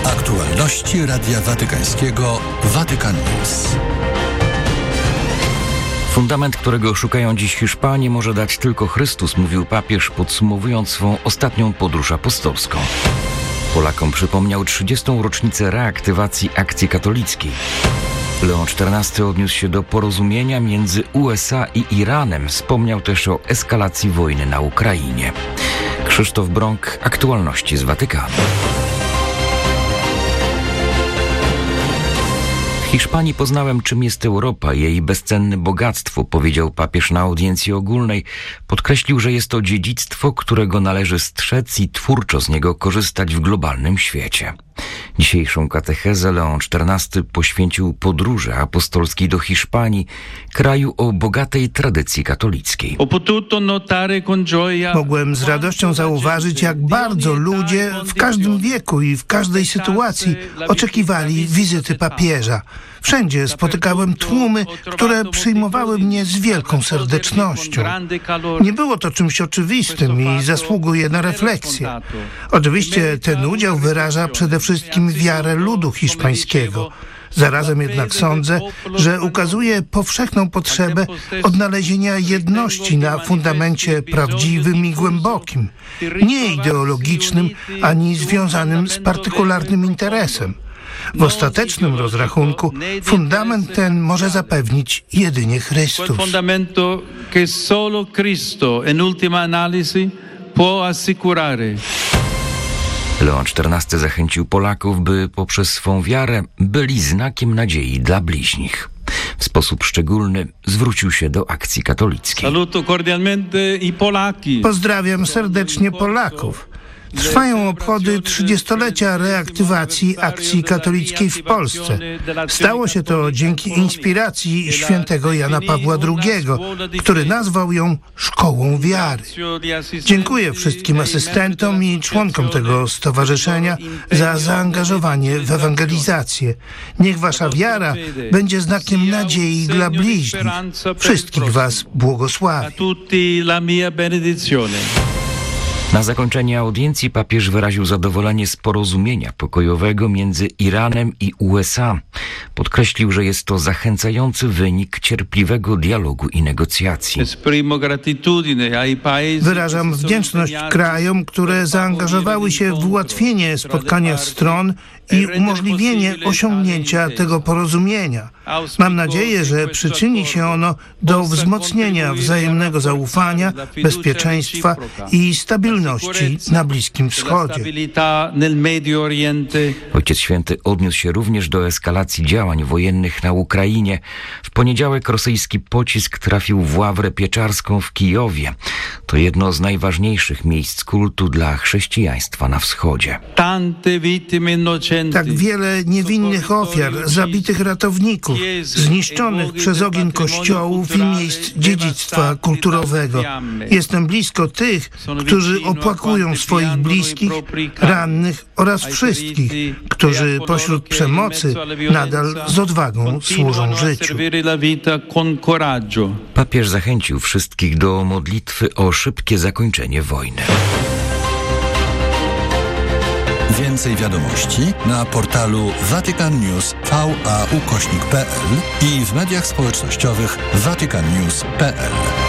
Aktualności Radia Watykańskiego Vatican News. Fundament, którego szukają dziś Hiszpanie, może dać tylko Chrystus, mówił papież, podsumowując swą ostatnią podróż apostolską. Polakom przypomniał 30. rocznicę reaktywacji akcji katolickiej. Leon XIV odniósł się do porozumienia między USA i Iranem. Wspomniał też o eskalacji wojny na Ukrainie. Krzysztof Brąk, aktualności z Watykanu. W Hiszpanii poznałem, czym jest Europa i jej bezcenne bogactwo, powiedział papież na audiencji ogólnej. Podkreślił, że jest to dziedzictwo, którego należy strzec i twórczo z niego korzystać w globalnym świecie. Dzisiejszą katechezę Leon XIV poświęcił podróży apostolskiej do Hiszpanii, kraju o bogatej tradycji katolickiej. Mogłem z radością zauważyć, jak bardzo ludzie w każdym wieku i w każdej sytuacji oczekiwali wizyty papieża. Wszędzie spotykałem tłumy, które przyjmowały mnie z wielką serdecznością. Nie było to czymś oczywistym i zasługuje na refleksję. Oczywiście ten udział wyraża przede wszystkim wiarę ludu hiszpańskiego. Zarazem jednak sądzę, że ukazuje powszechną potrzebę odnalezienia jedności na fundamencie prawdziwym i głębokim, nie ideologicznym ani związanym z partykularnym interesem. W ostatecznym rozrachunku fundament ten może zapewnić jedynie Chrystus. Fundamento che solo Cristo in ultima analisi può assicurare. Leon XIV zachęcił Polaków, by poprzez swą wiarę byli znakiem nadziei dla bliźnich. W sposób szczególny zwrócił się do akcji katolickiej. Pozdrawiam serdecznie Polaków. Trwają obchody 30-lecia reaktywacji akcji katolickiej w Polsce. Stało się to dzięki inspiracji świętego Jana Pawła II, który nazwał ją Szkołą Wiary. Dziękuję wszystkim asystentom i członkom tego stowarzyszenia za zaangażowanie w ewangelizację. Niech wasza wiara będzie znakiem nadziei dla bliźnich. Wszystkich was błogosławię. Na zakończenie audiencji papież wyraził zadowolenie z porozumienia pokojowego między Iranem i USA. Podkreślił, że jest to zachęcający wynik cierpliwego dialogu i negocjacji. Wyrażam wdzięczność krajom, które zaangażowały się w ułatwienie spotkania stron i umożliwienie osiągnięcia tego porozumienia. Mam nadzieję, że przyczyni się ono do wzmocnienia wzajemnego zaufania, bezpieczeństwa i stabilności na Bliskim Wschodzie. Ojciec Święty odniósł się również do eskalacji działań wojennych na Ukrainie. W poniedziałek rosyjski pocisk trafił w ławrę pieczarską w Kijowie. To jedno z najważniejszych miejsc kultu dla chrześcijaństwa na wschodzie. Tak wiele niewinnych ofiar, zabitych ratowników, zniszczonych przez ogień kościołów i miejsc dziedzictwa kulturowego. Jestem blisko tych, którzy opłakują swoich bliskich, rannych oraz wszystkich, którzy pośród przemocy nadal z odwagą służą życiu. Papież zachęcił wszystkich do modlitwy o szybkie zakończenie wojny. Więcej wiadomości na portalu vaticannews.va/pl i w mediach społecznościowych vaticannews.pl.